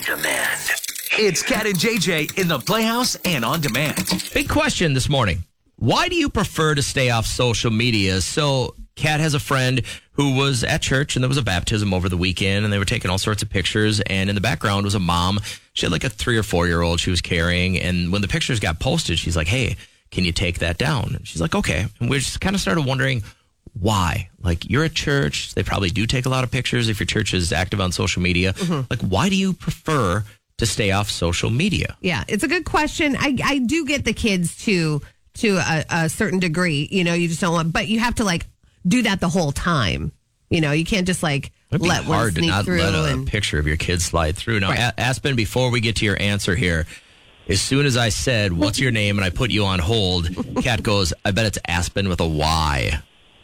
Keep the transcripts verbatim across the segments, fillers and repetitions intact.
demand. It's Cat and J J in the Playhouse and on demand. Big question this morning. Why do you prefer to stay off social media? So Kat has a friend who was at church and there was a baptism over the weekend and they were taking all sorts of pictures. And in the background was a mom. She had like a three or four year old she was carrying. And when the pictures got posted, she's like, hey, can you take that down? And she's like, okay. And we just kind of started wondering why. Like, you're at church. They probably do take a lot of pictures if your church is active on social media. Mm-hmm. Like, why do you prefer to stay off social media? Yeah, it's a good question. I, I do get the kids to to a, a certain degree. You know, you just don't want, but you have to like do that the whole time. You know, you can't just like It'd be let one hard to sneak not through. let a and, picture of your kid slide through. Now, Right. A- Aspen, before we get to your answer here, as soon as I said, what's your name, and I put you on hold, Kat goes, I bet it's Aspen with a Y.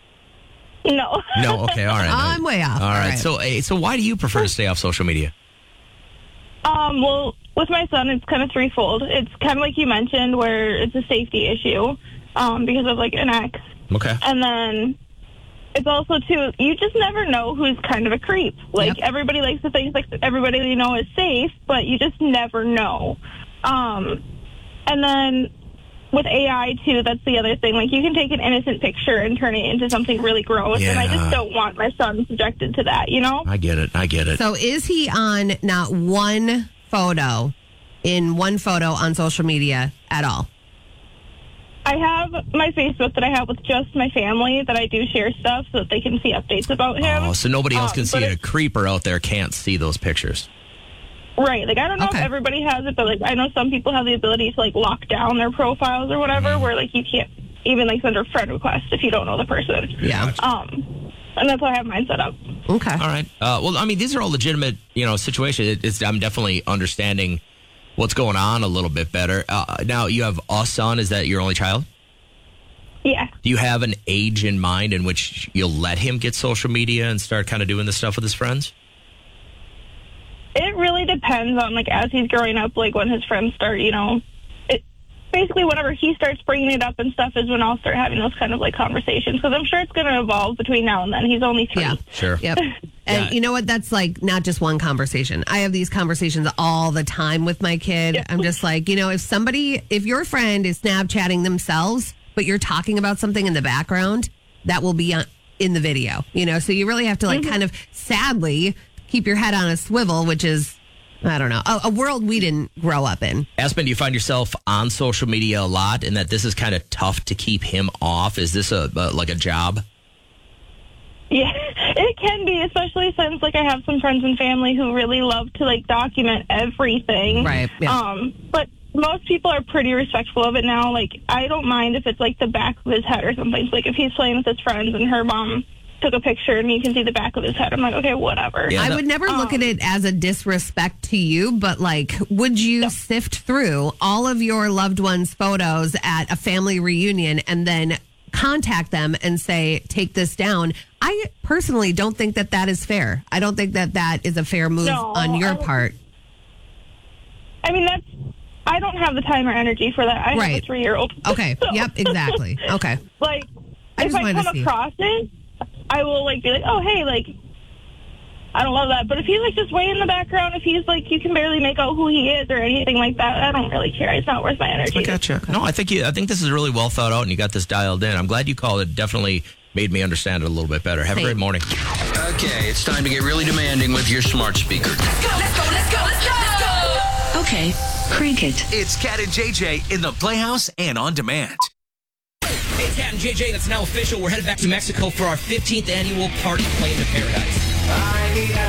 No. No, okay, all right. I'm way off. All All right. right. So, eh, so why do you prefer to stay off social media? Um, well, with my son, it's kind of threefold. It's kind of like you mentioned, where it's a safety issue um, because of like an ex. Okay. And then it's also, too, you just never know who's kind of a creep. Like, Yep. everybody likes to think like everybody you know is safe, but you just never know. Um, and then with A I, too, that's the other thing. Like, you can take an innocent picture and turn it into something really gross, and I Yeah. just don't want my son subjected to that, you know? I get it. I get it. So is he on not one photo, in one photo on social media at all? I have my Facebook that I have with just my family that I do share stuff so that they can see updates about him. Oh, so nobody else Um, can see but it. A it's- creeper out there can't see those pictures. Right. Like, I don't know Okay. if everybody has it, but, like, I know some people have the ability to, like, lock down their profiles or whatever, Mm-hmm. where, like, you can't even, like, send a friend request if you don't know the person. Yeah. Um, and that's how I have mine set up. Okay. All right. Uh, well, I mean, these are all legitimate, you know, situations. It, it's, I'm definitely understanding what's going on a little bit better. Uh, now, you have a son. Is that your only child? Yeah. Do you have an age in mind in which you'll let him get social media and start kind of doing this stuff with his friends? It really depends on, like, as he's growing up, like, when his friends start, you know, it basically whenever he starts bringing it up and stuff is when I'll start having those kind of, like, conversations, because I'm sure it's going to evolve between now and then. He's only three. Yeah. Sure. Yep. And Yeah. you know what? That's like not just one conversation. I have these conversations all the time with my kid. Yeah. I'm just like, you know, if somebody, if your friend is Snapchatting themselves, but you're talking about something in the background, that will be on, in the video, you know? So you really have to like Mm-hmm. kind of sadly keep your head on a swivel, which is, I don't know, a, a world we didn't grow up in. Aspen, do you find yourself on social media a lot and that this is kind of tough to keep him off? Is this a, a like a job? Yeah, it can be, especially since, like, I have some friends and family who really love to, like, document everything. Right, yeah. Um, but most people are pretty respectful of it now. Like, I don't mind if it's, like, the back of his head or something. So, like, if he's playing with his friends and her mom took a picture and you can see the back of his head, I'm like, okay, whatever. Yeah. I would never look Um, at it as a disrespect to you, but like, would you sift through all of your loved ones' photos at a family reunion and then contact them and say, take this down? I personally don't think that that is fair. I don't think that that is a fair move No, on your I don't- part. I mean, that's, I don't have the time or energy for that. I have Right. a three-year-old. Okay. So, Yep, exactly. Okay. Like, I if just I wanted to come see. across it, I will, like, be like, oh, hey, like, I don't love that. But if he's, like, just way in the background, if he's, like, you can barely make out who he is or anything like that, I don't really care. It's not worth my energy. I gotcha. No, I think you. I think this is really well thought out, and you got this dialed in. I'm glad you called. It definitely made me understand it a little bit better. Have a Same. great morning. Okay, it's time to get really demanding with your smart speaker. Let's go, let's go, let's go, let's go! Okay, crank it. It's Cat and J J in the Playhouse and on demand. Hey, it's Cat and J J. That's now official. We're headed back to Mexico for our fifteenth annual Party Plane to Paradise. I need a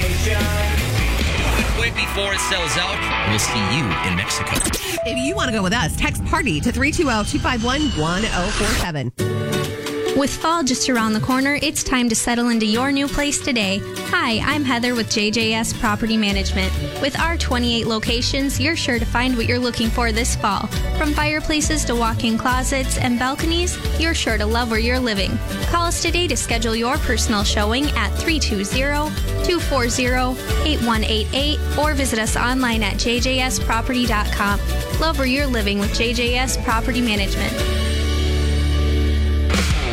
vacation. Quick before it sells out, we'll see you in Mexico. If you want to go with us, text party to three two zero, two five one, one zero four seven. With fall just around the corner, it's time to settle into your new place today. Hi, I'm Heather with J J S Property Management. With our twenty-eight locations, you're sure to find what you're looking for this fall. From fireplaces to walk-in closets and balconies, you're sure to love where you're living. Call us today to schedule your personal showing at three two zero, two four zero, eight one eight eight or visit us online at j j s property dot com. Love where you're living with J J S Property Management.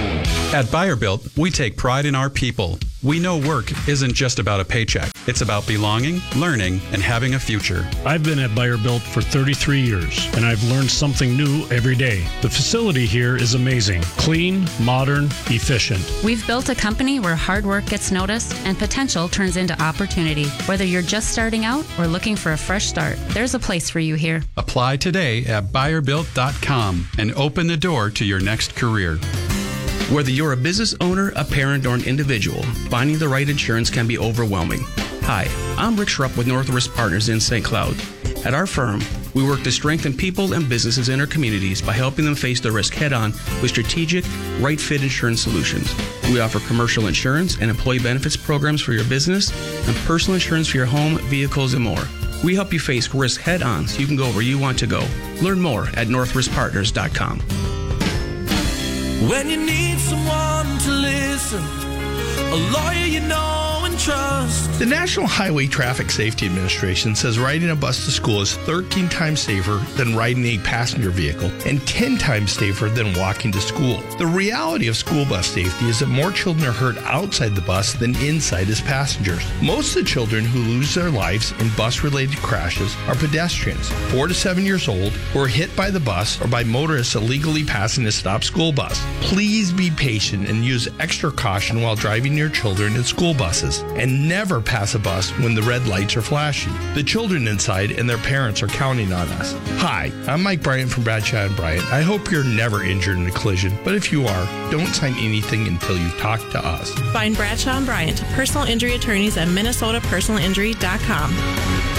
At Buyer Built, we take pride in our people. We know work isn't just about a paycheck. It's about belonging, learning, and having a future. I've been at Buyer Built for thirty-three years, and I've learned something new every day. The facility here is amazing. Clean, modern, efficient. We've built a company where hard work gets noticed and potential turns into opportunity. Whether you're just starting out or looking for a fresh start, there's a place for you here. Apply today at buyer built dot com and open the door to your next career. Whether you're a business owner, a parent, or an individual, finding the right insurance can be overwhelming. Hi, I'm Rick Schrupp with Northwest Partners in Saint Cloud. At our firm, we work to strengthen people and businesses in our communities by helping them face the risk head-on with strategic, right-fit insurance solutions. We offer commercial insurance and employee benefits programs for your business and personal insurance for your home, vehicles, and more. We help you face risk head-on so you can go where you want to go. Learn more at northwest partners dot com. When you need someone to listen, a lawyer you know and trust. The National Highway Traffic Safety Administration says riding a bus to school is thirteen times safer than riding a passenger vehicle and ten times safer than walking to school. The reality of school bus safety is that more children are hurt outside the bus than inside as passengers. Most of the children who lose their lives in bus-related crashes are pedestrians, four to seven years old, who are hit by the bus or by motorists illegally passing a stopped school bus. Please be patient and use extra caution while driving your children in school buses, and never pass a bus when the red lights are flashing. The children inside and their parents are counting on us. Hi, I'm Mike Bryant from Bradshaw and Bryant. I hope you're never injured in a collision, but if you are, don't sign anything until you talk to us. Find Bradshaw and Bryant, personal injury attorneys at minnesota personal injury dot com.